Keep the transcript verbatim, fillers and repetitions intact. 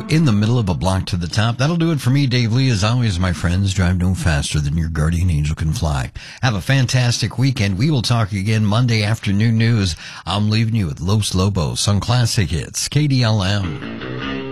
you in the middle of a block to the top. That'll do it for me, Dave Lee. As always, my friends, drive no faster than your guardian angel can fly. Have a fantastic weekend. We will talk again Monday afternoon news. I'm leaving you with Los Lobos on Classic Hits, K D L M.